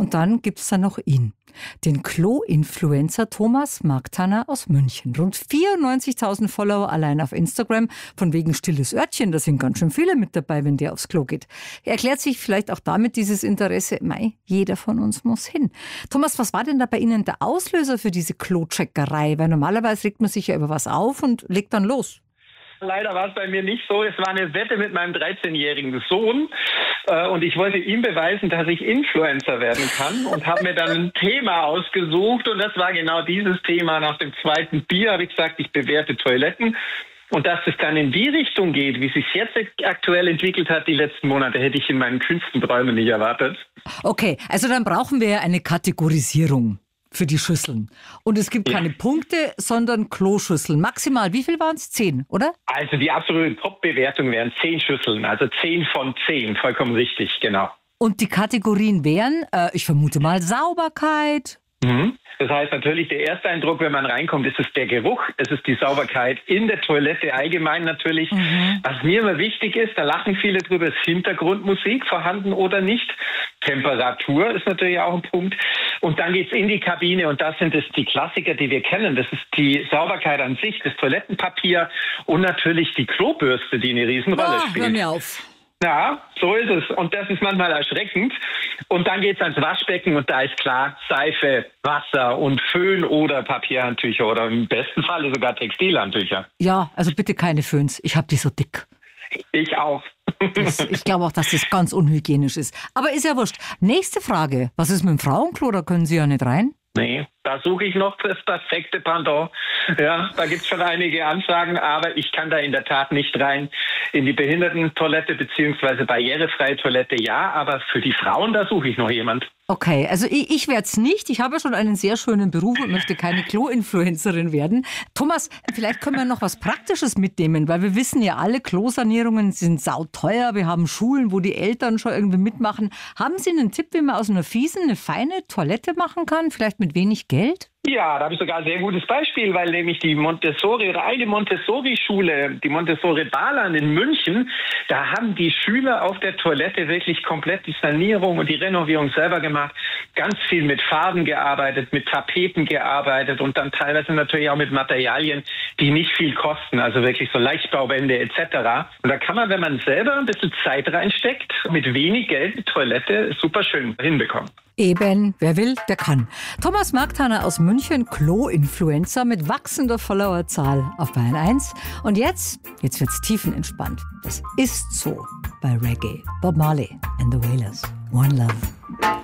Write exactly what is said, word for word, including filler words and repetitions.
Und dann gibt's da noch ihn, den Klo-Influencer Thomas Marktanner aus München. Rund vierundneunzigtausend Follower allein auf Instagram. Von wegen stilles Örtchen, da sind ganz schön viele mit dabei, wenn der aufs Klo geht. Er erklärt sich vielleicht auch damit dieses Interesse, mei, jeder von uns muss hin. Thomas, was war denn da bei Ihnen der Auslöser für diese Klo-Checkerei? Weil normalerweise regt man sich ja über was auf und legt dann los. Leider war es bei mir nicht so. Es war eine Wette mit meinem dreizehnjährigen Sohn und ich wollte ihm beweisen, dass ich Influencer werden kann und habe mir dann ein Thema ausgesucht und das war genau dieses Thema. Nach dem zweiten Bier habe ich gesagt, ich bewerte Toiletten. Und dass es dann in die Richtung geht, wie es sich jetzt aktuell entwickelt hat, die letzten Monate, hätte ich in meinen kühnsten Träumen nicht erwartet. Okay, also dann brauchen wir ja eine Kategorisierung für die Schüsseln. Und es gibt ja keine Punkte, sondern Kloschüsseln. Maximal, wie viel waren es? Zehn, oder? Also die absolute Top-Bewertung wären zehn Schüsseln, also zehn von zehn, vollkommen richtig, genau. Und die Kategorien wären, äh, ich vermute mal, Sauberkeit. Mhm. Das heißt natürlich, der erste Eindruck, wenn man reinkommt, ist es der Geruch, es ist die Sauberkeit in der Toilette allgemein natürlich. Mhm. Was mir immer wichtig ist, da lachen viele drüber, ist Hintergrundmusik vorhanden oder nicht. Temperatur ist natürlich auch ein Punkt. Und dann geht's in die Kabine und das sind es die Klassiker, die wir kennen. Das ist die Sauberkeit an sich, das Toilettenpapier und natürlich die Klobürste, die eine Riesenrolle oh, spielt. Hör mir auf. Ja, so ist es. Und das ist manchmal erschreckend. Und dann geht's ans Waschbecken und da ist klar Seife, Wasser und Föhn oder Papierhandtücher oder im besten Falle sogar Textilhandtücher. Ja, also bitte keine Föhns. Ich habe die so dick. Ich auch. Das, ich glaube auch, dass das ganz unhygienisch ist. Aber ist ja wurscht. Nächste Frage. Was ist mit dem Frauenklo? Da können Sie ja nicht rein. Nee, da suche ich noch das perfekte Pendant. Ja, da gibt's schon einige Anfragen, aber ich kann da in der Tat nicht rein. In die Behindertentoilette beziehungsweise barrierefreie Toilette ja, aber für die Frauen, da suche ich noch jemand. Okay, also ich, ich werde es nicht. Ich habe ja schon einen sehr schönen Beruf und möchte keine Klo-Influencerin werden. Thomas, vielleicht können wir noch was Praktisches mitnehmen, weil wir wissen ja alle, Klosanierungen sind sauteuer. Wir haben Schulen, wo die Eltern schon irgendwie mitmachen. Haben Sie einen Tipp, wie man aus einer fiesen eine feine Toilette machen kann? Vielleicht mit wenig Geld? Ja, da habe ich sogar ein sehr gutes Beispiel, weil nämlich die Montessori, oder eine Montessori-Schule, die Montessori Balan in München, da haben die Schüler auf der Toilette wirklich komplett die Sanierung und die Renovierung selber gemacht. Ganz viel mit Farben gearbeitet, mit Tapeten gearbeitet und dann teilweise natürlich auch mit Materialien, die nicht viel kosten, also wirklich so Leichtbauwände et cetera. Und da kann man, wenn man selber ein bisschen Zeit reinsteckt, mit wenig Geld die Toilette super schön hinbekommen. Eben, wer will, der kann. Thomas Marktanner aus München, Klo-Influencer mit wachsender Followerzahl auf Bayern eins. Und jetzt, jetzt wird's tiefenentspannt. Das ist so bei Reggae. Bob Marley and the Wailers. One Love.